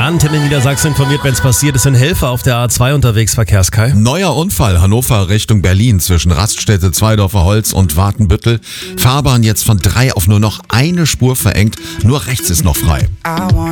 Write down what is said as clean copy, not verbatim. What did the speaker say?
Antenne Niedersachsen informiert, wenn es passiert. Es sind Helfer auf der A2 unterwegs, Verkehrskai. Neuer Unfall, Hannover Richtung Berlin zwischen Raststätte Zweidorfer Holz und Watenbüttel. Fahrbahn jetzt von 3 auf nur noch eine Spur verengt, nur rechts ist noch frei.